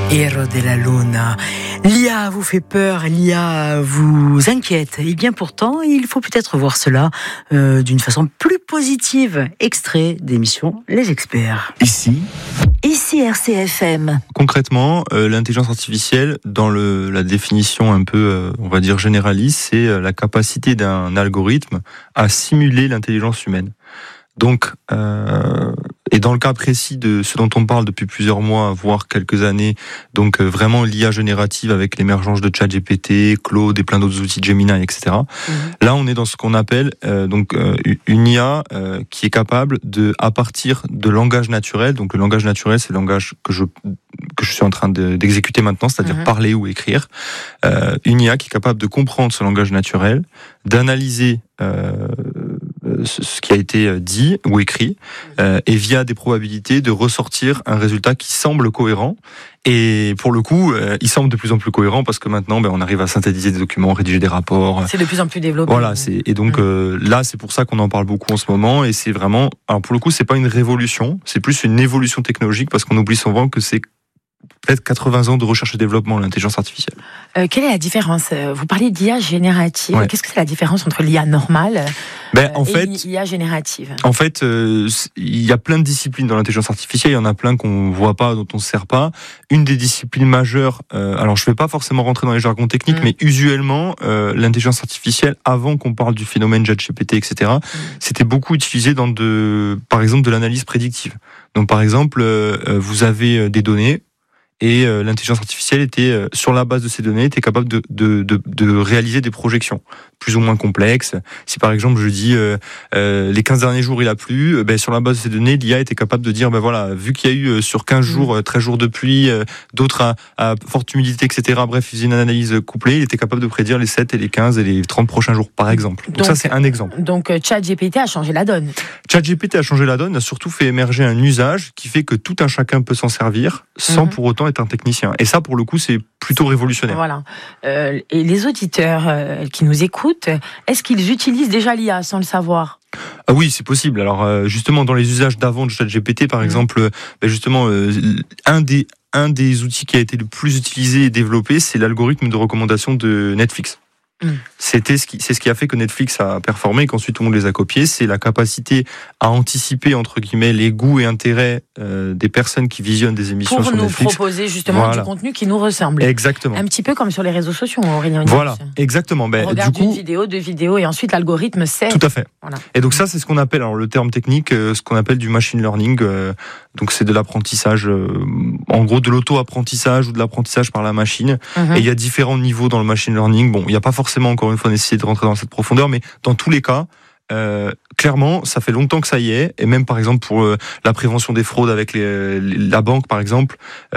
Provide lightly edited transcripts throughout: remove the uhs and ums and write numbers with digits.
Héros de la Luna. L'IA vous fait peur, l'IA vous inquiète. Et bien pourtant, il faut peut-être voir cela d'une façon plus positive. Extrait d'émission Les Experts. Ici RCFM. Concrètement, l'intelligence artificielle, dans la définition un peu, on va dire généraliste, c'est la capacité d'un algorithme à simuler l'intelligence humaine. Donc, et dans le cas précis de ce dont on parle depuis plusieurs mois, voire quelques années, donc vraiment l'IA générative avec l'émergence de ChatGPT, Claude et plein d'autres outils de Gemini, etc. Là, on est dans ce qu'on appelle une IA qui est capable de, à partir de langage naturel. Donc le langage naturel, c'est le langage que je suis en train d'exécuter maintenant, c'est-à-dire parler ou écrire. Une IA qui est capable de comprendre ce langage naturel, d'analyser ce qui a été dit ou écrit, et via des probabilités de ressortir un résultat qui semble cohérent. Et pour le coup, il semble de plus en plus cohérent parce que maintenant, on arrive à synthétiser des documents, rédiger des rapports. C'est de plus en plus développé. Voilà, et donc là, c'est pour ça qu'on en parle beaucoup en ce moment. Et c'est vraiment, alors pour le coup, c'est pas une révolution, c'est plus une évolution technologique parce qu'on oublie souvent que c'est peut-être 80 ans de recherche et développement, l'intelligence artificielle. Quelle est la différence ? Vous parlez d'IA générative. Ouais. Qu'est-ce que c'est la différence entre l'IA normale et l'IA générative ? En fait, il y a plein de disciplines dans l'intelligence artificielle. Il y en a plein qu'on voit pas, dont on se sert pas. Une des disciplines majeures, alors je vais pas forcément rentrer dans les jargons techniques, mais usuellement, l'intelligence artificielle, avant qu'on parle du phénomène ChatGPT, etc., c'était beaucoup utilisé dans par exemple, de l'analyse prédictive. Donc, par exemple, vous avez des données, et l'intelligence artificielle était, sur la base de ces données, était capable de réaliser des projections plus ou moins complexes. Si par exemple je dis les 15 derniers jours il a plu, sur la base de ces données, l'IA était capable de dire voilà, vu qu'il y a eu sur 15 jours 13 jours de pluie, d'autres à forte humidité, etc. Bref, il faisait une analyse couplée, il était capable de prédire les 7 et les 15 et les 30 prochains jours par exemple. Donc ça c'est un exemple. Donc ChatGPT a changé la donne. ChatGPT a changé la donne, a surtout fait émerger un usage qui fait que tout un chacun peut s'en servir sans pour autant être un technicien. Et ça, pour le coup, c'est plutôt révolutionnaire. Voilà. Et les auditeurs qui nous écoutent, est-ce qu'ils utilisent déjà l'IA sans le savoir ? Ah oui, c'est possible. Alors, justement, dans les usages d'avant de ChatGPT, par exemple, justement, un des outils qui a été le plus utilisé et développé, c'est l'algorithme de recommandation de Netflix. C'est ce qui a fait que Netflix a performé et qu'ensuite tout le monde les a copiés. C'est la capacité à anticiper, entre guillemets, les goûts et intérêts des personnes qui visionnent des émissions sur Netflix. Pour nous proposer justement du contenu qui nous ressemble. Exactement. Un petit peu comme sur les réseaux sociaux, Aurélien. Voilà, exactement. On regarde une vidéo, 2 vidéos et ensuite l'algorithme sait. Tout à fait. Voilà. Et donc ça, c'est ce qu'on appelle, alors le terme technique, ce qu'on appelle du machine learning. Donc c'est de l'apprentissage, en gros de l'auto-apprentissage ou de l'apprentissage par la machine. Et il y a différents niveaux dans le machine learning. Bon, il n'y a pas forcément, encore une fois, nécessité de rentrer dans cette profondeur, mais dans tous les cas, clairement, ça fait longtemps que ça y est, et même par exemple pour la prévention des fraudes avec la banque, par exemple,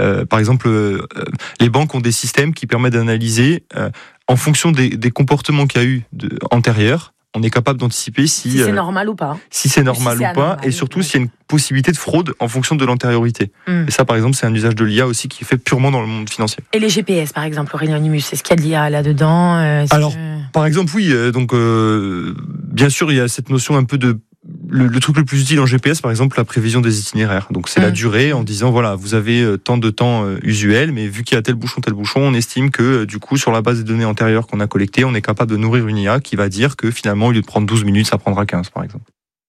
les banques ont des systèmes qui permettent d'analyser en fonction des comportements qu'il y a eu antérieurs. On est capable d'anticiper si c'est normal ou pas. Si c'est normal ou pas, et surtout s'il y a une possibilité de fraude en fonction de l'antériorité. Et ça, par exemple, c'est un usage de l'IA aussi qui est fait purement dans le monde financier. Et les GPS, par exemple, Aurélien Nimus, est-ce qu'il y a de l'IA là-dedans ? Alors, par exemple, oui. Donc, bien sûr, il y a cette notion un peu de... Le truc le plus utile en GPS, par exemple, la prévision des itinéraires. Donc, c'est la durée en disant, voilà, vous avez tant de temps usuel, mais vu qu'il y a tel bouchon, on estime que, du coup, sur la base des données antérieures qu'on a collectées, on est capable de nourrir une IA qui va dire que, finalement, au lieu de prendre 12 minutes, ça prendra 15, par exemple.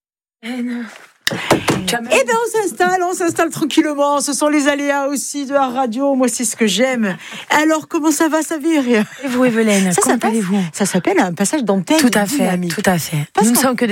Eh bien, on s'installe tranquillement. Ce sont les aléas aussi de la radio. Moi, c'est ce que j'aime. Alors, comment ça va, Savir ? Et vous, Evelyne, comment allez-vous ? Ça s'appelle un passage d'antenne. Tout à fait. Nous ne sommes que